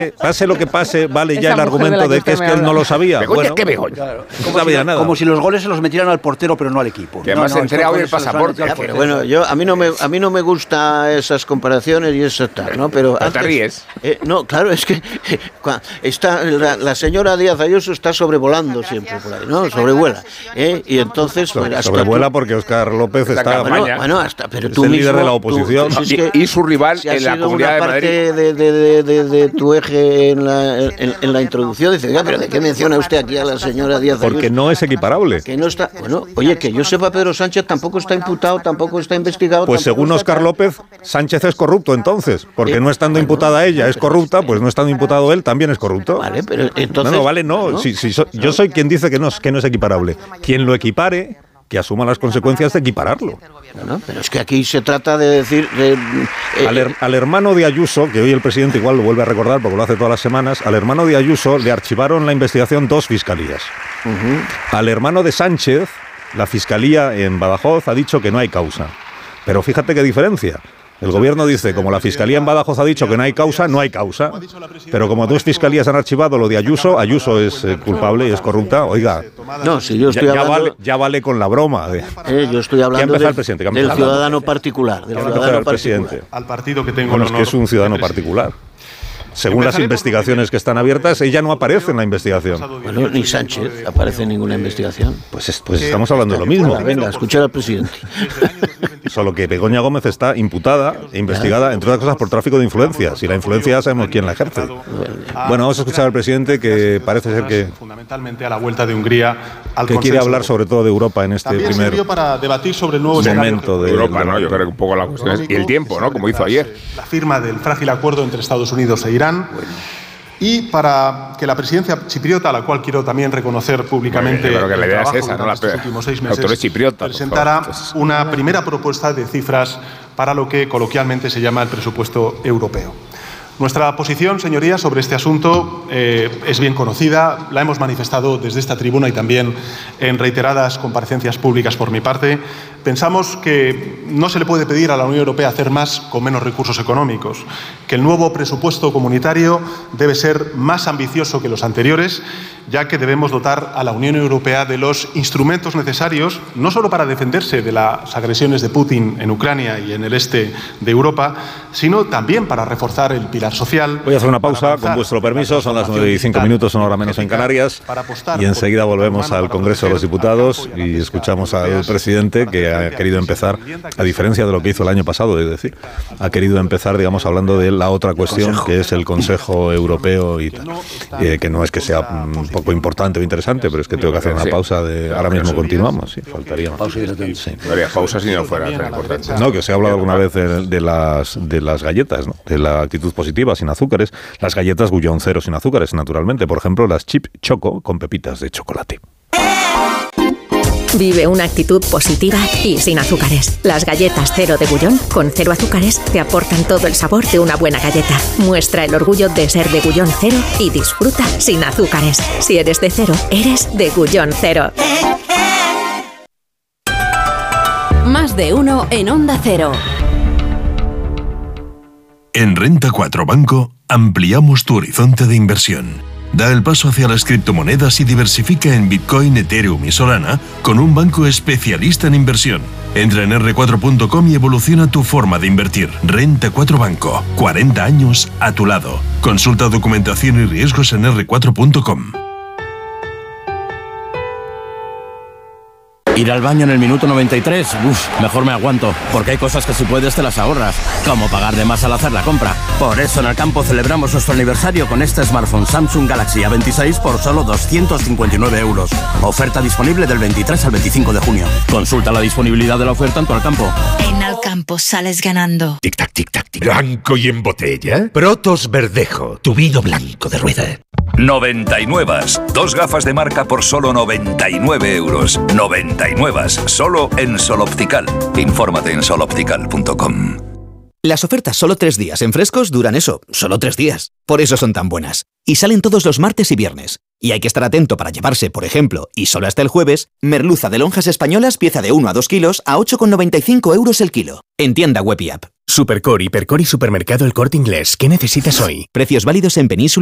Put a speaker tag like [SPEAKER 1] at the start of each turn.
[SPEAKER 1] Pase lo que pase, vale ya el argumento de que es que él no lo sabía.
[SPEAKER 2] Bueno, ¿qué
[SPEAKER 1] Begoña? Claro. No sabía nada.
[SPEAKER 3] Como si los goles se los metieran al portero, pero no al equipo.
[SPEAKER 2] Que además se entrega hoy el pasaporte.
[SPEAKER 4] Pero bueno, a mí no me gusta esas comparaciones y eso tal, ¿no? Pero
[SPEAKER 2] antes, te ríes.
[SPEAKER 4] No, claro, es que está la señora Díaz Ayuso está sobrevolando siempre por ahí, ¿no? Sobrevuela. Y entonces
[SPEAKER 1] sobrevuela porque Óscar López está
[SPEAKER 4] pero
[SPEAKER 1] es
[SPEAKER 4] tú
[SPEAKER 1] el
[SPEAKER 4] mismo,
[SPEAKER 1] líder de la oposición
[SPEAKER 2] y su rival en la Comunidad de Madrid.
[SPEAKER 4] De tu eje en la introducción, dice, pero ¿de qué menciona usted aquí a la señora Díaz Ayuso?
[SPEAKER 1] Porque no es equiparable.
[SPEAKER 4] Que no está, bueno, oye, que yo sepa, Pedro Sánchez tampoco está imputado, tampoco está investigado.
[SPEAKER 1] Pues según Óscar López, Sánchez es corrupto entonces, porque no estando imputada ella es corrupta, pues no estando imputado él también es corrupto.
[SPEAKER 4] Vale, pero entonces...
[SPEAKER 1] No. Yo soy quien dice que no es equiparable. Quien lo equipare, que asuma las consecuencias de equipararlo.
[SPEAKER 4] No, pero es que aquí se trata de decir...
[SPEAKER 1] Al hermano de Ayuso, que hoy el presidente igual lo vuelve a recordar porque lo hace todas las semanas, al hermano de Ayuso le archivaron la investigación 2 fiscalías. Al hermano de Sánchez, la fiscalía en Badajoz ha dicho que no hay causa. Pero fíjate qué diferencia. El gobierno dice, como la Fiscalía en Badajoz ha dicho que no hay causa, no hay causa. Pero como 2 fiscalías han archivado lo de Ayuso es culpable y es corrupta, oiga.
[SPEAKER 4] No, si yo estoy hablando...
[SPEAKER 1] Ya vale con la broma.
[SPEAKER 4] Yo estoy hablando del ciudadano particular.
[SPEAKER 5] Al partido que tengo el honor.
[SPEAKER 1] Es que es un ciudadano particular. Según las investigaciones que están abiertas, ella no aparece en la investigación.
[SPEAKER 4] Bueno, ni Sánchez aparece en ninguna investigación.
[SPEAKER 1] Pues estamos hablando de lo mismo.
[SPEAKER 4] Venga, escuchar al presidente.
[SPEAKER 1] Solo que Begoña Gómez está imputada e investigada, entre otras cosas, por tráfico de influencias. Y la influencia ya sabemos quién la ejerce. Bueno, vamos a escuchar al presidente, que parece ser que...
[SPEAKER 5] Fundamentalmente a la vuelta de Hungría al
[SPEAKER 1] que quiere hablar sobre todo de Europa en este primer
[SPEAKER 5] para debatir sobre el nuevo
[SPEAKER 1] momento de
[SPEAKER 2] Europa, ¿no? Yo creo que un poco la cuestión es... Y el tiempo, ¿no? Como hizo ayer.
[SPEAKER 5] La firma del frágil acuerdo entre Estados Unidos e Irán. Y para que la presidencia chipriota, a la cual quiero también reconocer públicamente
[SPEAKER 2] que la idea es esa, ¿no?
[SPEAKER 5] Los últimos 6 meses,
[SPEAKER 2] chipriota,
[SPEAKER 5] presentará una primera propuesta de cifras para lo que coloquialmente se llama el presupuesto europeo. Nuestra posición, señorías, sobre este asunto es bien conocida, la hemos manifestado desde esta tribuna y también en reiteradas comparecencias públicas por mi parte. Pensamos que no se le puede pedir a la Unión Europea hacer más con menos recursos económicos, que el nuevo presupuesto comunitario debe ser más ambicioso que los anteriores, ya que debemos dotar a la Unión Europea de los instrumentos necesarios, no solo para defenderse de las agresiones de Putin en Ucrania y en el este de Europa, sino también para reforzar el pilar social.
[SPEAKER 1] Voy a hacer una pausa, con vuestro permiso, son las 9:05, una hora menos en Canarias, y enseguida volvemos al Congreso de los Diputados y escuchamos al presidente, que ha querido empezar, a diferencia de lo que hizo el año pasado, es decir, ha querido empezar, digamos, hablando de la otra cuestión, que es el Consejo Europeo y tal, que no es que sea un poco importante o interesante, pero es que tengo que hacer una pausa. Ahora mismo continuamos, sí, faltaría más.
[SPEAKER 2] Pausa si no fuera tan importante.
[SPEAKER 1] No, que os he hablado alguna vez de las galletas, ¿no? De la actitud positiva, sin azúcares, las galletas Gullón Cero sin azúcares, naturalmente, por ejemplo, las Chip Choco con pepitas de chocolate.
[SPEAKER 6] Vive una actitud positiva y sin azúcares. Las galletas Cero de Gullón, con 0 azúcares, te aportan todo el sabor de una buena galleta. Muestra el orgullo de ser de Gullón Cero y disfruta sin azúcares. Si eres de cero, eres de Gullón Cero.
[SPEAKER 7] Más de uno en Onda Cero.
[SPEAKER 8] En Renta 4 Banco ampliamos tu horizonte de inversión. Da el paso hacia las criptomonedas y diversifica en Bitcoin, Ethereum y Solana con un banco especialista en inversión. Entra en r4.com y evoluciona tu forma de invertir. Renta 4 Banco, 40 años a tu lado. Consulta documentación y riesgos en r4.com.
[SPEAKER 9] Ir al baño en el minuto 93, mejor me aguanto, porque hay cosas que si puedes te las ahorras, como pagar de más al hacer la compra. Por eso en Alcampo celebramos nuestro aniversario con este smartphone Samsung Galaxy A26 por solo 259 euros. Oferta disponible del 23 al 25 de junio. Consulta la disponibilidad de la oferta en tu Alcampo.
[SPEAKER 10] En Alcampo sales ganando.
[SPEAKER 11] Tic-tac, tic-tac, tic. ¿Blanco y en botella? Protos Verdejo, tu vino blanco de rueda.
[SPEAKER 12] 99. 2 gafas de marca por solo 99 euros. 99. Solo en Sol Optical. Infórmate en soloptical.com.
[SPEAKER 13] Las ofertas solo 3 días en Frescos duran solo 3 días. Por eso son tan buenas. Y salen todos los martes y viernes. Y hay que estar atento para llevarse, por ejemplo, y solo hasta el jueves, merluza de lonjas españolas pieza de 1 a 2 kilos a 8,95 euros el kilo. En tienda web y app.
[SPEAKER 14] Supercore, Hipercore y Supermercado El Corte Inglés. ¿Qué necesitas hoy?
[SPEAKER 13] Precios válidos en Península